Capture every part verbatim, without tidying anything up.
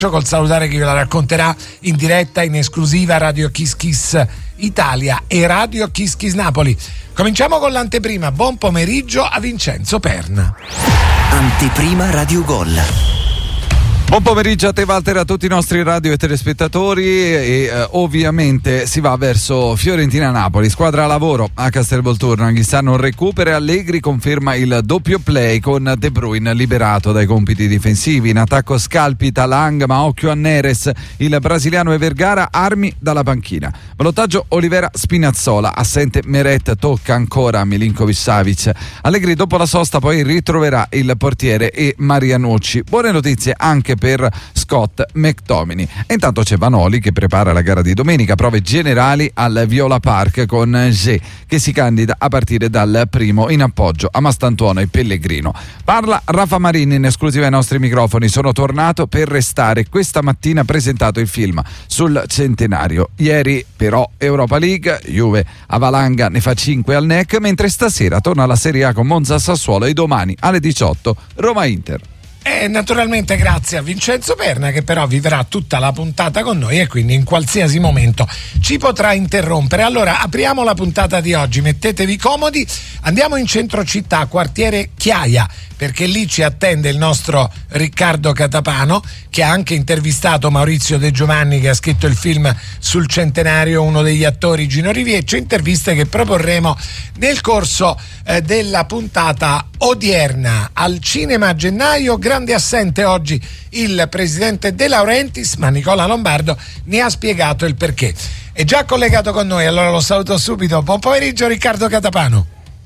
col salutare chi ve la racconterà in diretta in esclusiva Radio Kiss Kiss Italia e Radio Kiss Kiss Napoli. Cominciamo con l'anteprima. Buon pomeriggio a Vincenzo Perna. Anteprima Radio Gol. Buon pomeriggio a te Walter, a tutti i nostri radio e telespettatori e eh, ovviamente si va verso Fiorentina-Napoli, squadra a lavoro a Castelvolturno, Anghissà non recupera, Allegri conferma il doppio play con De Bruyne liberato dai compiti difensivi, in attacco scalpita Lang ma occhio a Neres, il brasiliano e Vergara armi dalla panchina, ballottaggio Olivera-Spinazzola, assente Meret, tocca ancora Milinkovic-Savic, Allegri dopo la sosta poi ritroverà il portiere e Marianucci, buone notizie anche per Scott McTominay. E intanto c'è Vanoli che prepara la gara di domenica, prove generali al Viola Park con G che si candida a partire dal primo in appoggio a Mastantuono e Pellegrino. Parla Rafa Marini in esclusiva ai nostri microfoni, sono tornato per restare, questa mattina ha presentato il film sul centenario, ieri però Europa League, Juve a Valanga ne fa cinque al N E C, mentre stasera torna alla Serie A con Monza Sassuolo e domani alle diciotto Roma Inter. E naturalmente grazie a Vincenzo Perna che però vivrà tutta la puntata con noi e quindi in qualsiasi momento ci potrà interrompere. Allora apriamo la puntata di oggi, mettetevi comodi, andiamo in centro città, quartiere Chiaia, perché lì ci attende il nostro Riccardo Catapano che ha anche intervistato Maurizio De Giovanni che ha scritto il film sul centenario, uno degli attori Gino Rivieccio, interviste che proporremo nel corso eh, della puntata odierna. Al cinema a gennaio, grande assente oggi il presidente De Laurentiis, ma Nicola Lombardo ne ha spiegato il perché. È già collegato con noi, allora lo saluto subito. Buon pomeriggio Riccardo Catapano.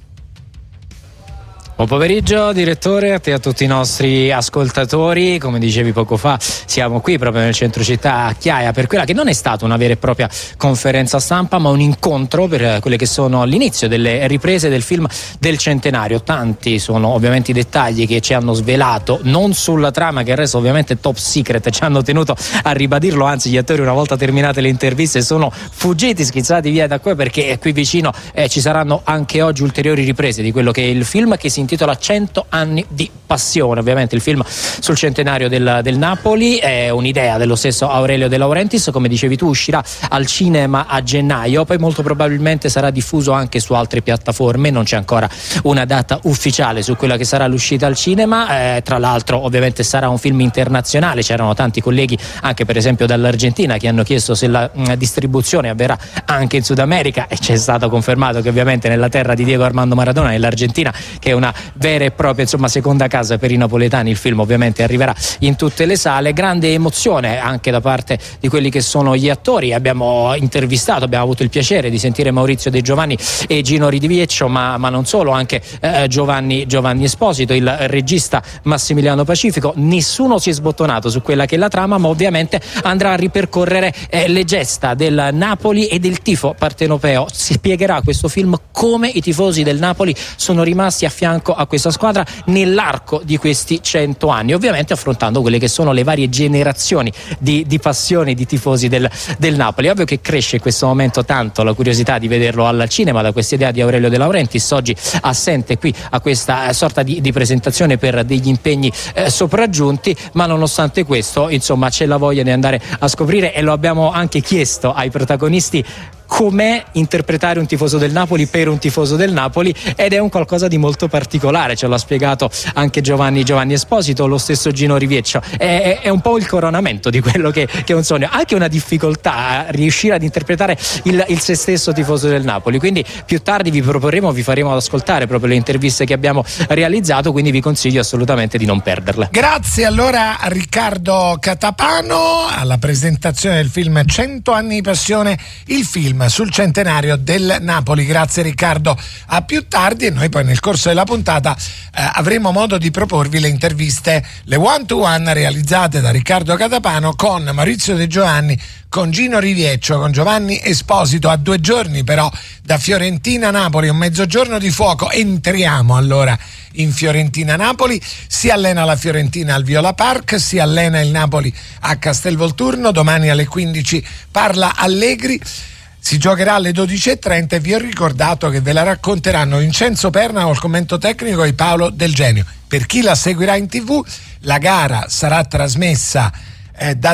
Buon pomeriggio direttore, a te e a tutti i nostri ascoltatori. Come dicevi poco fa, siamo qui proprio nel centro città a Chiaia per quella che non è stata una vera e propria conferenza stampa ma un incontro per quelle che sono l'inizio delle riprese del film del centenario. Tanti sono ovviamente i dettagli che ci hanno svelato, non sulla trama che resta ovviamente top secret, ci hanno tenuto a ribadirlo, anzi gli attori una volta terminate le interviste sono fuggiti, schizzati via da qui perché qui vicino eh, ci saranno anche oggi ulteriori riprese di quello che è il film che si intitola cento anni di passione. Ovviamente il film sul centenario del, del Napoli è un'idea dello stesso Aurelio De Laurentiis, come dicevi tu uscirà al cinema a gennaio, poi molto probabilmente sarà diffuso anche su altre piattaforme, non c'è ancora una data ufficiale su quella che sarà l'uscita al cinema, eh, tra l'altro ovviamente sarà un film internazionale, c'erano tanti colleghi anche per esempio dall'Argentina che hanno chiesto se la mh, distribuzione avverrà anche in Sud America e c'è stato confermato che ovviamente nella terra di Diego Armando Maradona è l'Argentina che è una vera e propria insomma seconda casa per i napoletani. Il film ovviamente arriverà in tutte le sale, grande emozione anche da parte di quelli che sono gli attori. Abbiamo intervistato, abbiamo avuto il piacere di sentire Maurizio De Giovanni e Gino Rivieccio, ma, ma non solo, anche eh, Giovanni, Giovanni Esposito, il regista Massimiliano Pacifico. Nessuno si è sbottonato su quella che è la trama, ma ovviamente andrà a ripercorrere eh, le gesta del Napoli e del tifo partenopeo. Si spiegherà questo film come i tifosi del Napoli sono rimasti a fianco a questa squadra nell'arco di questi cento anni, ovviamente affrontando quelle che sono le varie generazioni di, di passioni di tifosi del, del Napoli. È ovvio che cresce in questo momento tanto la curiosità di vederlo al cinema da questa idea di Aurelio De Laurentiis, oggi assente qui a questa sorta di, di presentazione per degli impegni eh, sopraggiunti, ma nonostante questo insomma c'è la voglia di andare a scoprire e lo abbiamo anche chiesto ai protagonisti com'è interpretare un tifoso del Napoli per un tifoso del Napoli, ed è un qualcosa di molto particolare, ce l'ha spiegato anche Giovanni Giovanni Esposito, lo stesso Gino Rivieccio. È, è un po' il coronamento di quello che, che è un sogno, anche una difficoltà a riuscire ad interpretare il, il se stesso tifoso del Napoli. Quindi più tardi vi proporremo, vi faremo ad ascoltare proprio le interviste che abbiamo realizzato, quindi vi consiglio assolutamente di non perderle. Grazie allora a Riccardo Catapano alla presentazione del film cento anni di passione, il film sul centenario del Napoli. Grazie Riccardo, a più tardi. E noi poi nel corso della puntata eh, avremo modo di proporvi le interviste, le one to one realizzate da Riccardo Catapano con Maurizio De Giovanni, con Gino Rivieccio, con Giovanni Esposito, a due giorni però da Fiorentina-Napoli, un mezzogiorno di fuoco. Entriamo allora in Fiorentina-Napoli, si allena la Fiorentina al Viola Park, si allena il Napoli a Castelvolturno, domani alle quindici parla Allegri. Si giocherà alle dodici e trenta e vi ho ricordato che ve la racconteranno Vincenzo Perna col commento tecnico di Paolo Del Genio. Per chi la seguirà in tivù, la gara sarà trasmessa eh, da